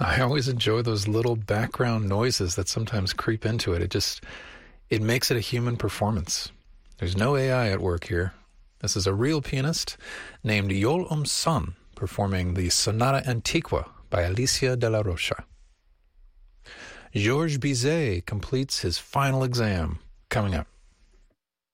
I always enjoy those little background noises that sometimes creep into it. It makes it a human performance. There's no AI at work here. This is a real pianist named Yol Son performing the Sonata Antiqua by Alicia de la Rocha. Georges Bizet completes his final exam coming up.